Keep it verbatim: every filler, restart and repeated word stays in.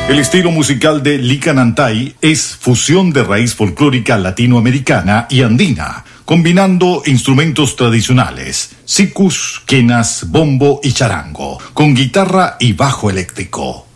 El estilo musical de Licanantay es fusión de raíz folclórica latinoamericana y andina, combinando instrumentos tradicionales, sicus, quenas, bombo y charango, con guitarra y bajo eléctrico.